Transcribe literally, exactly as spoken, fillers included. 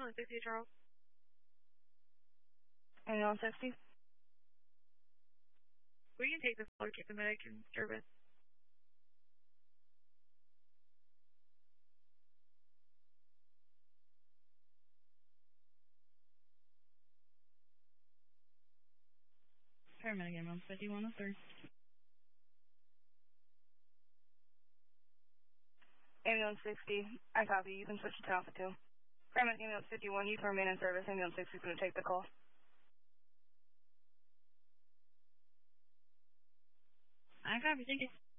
Ambulance sixty, Charles. Ambulance sixty. We can take this call to keep the medic in service. Paramedic ambulance fifty-one oh three. Ambulance sixty, I copy. You can switch to Alpha two. Paramedic ambulance fifty-one, you can remain in service. Ambulance sixty is going to take the call. I copy, thank you.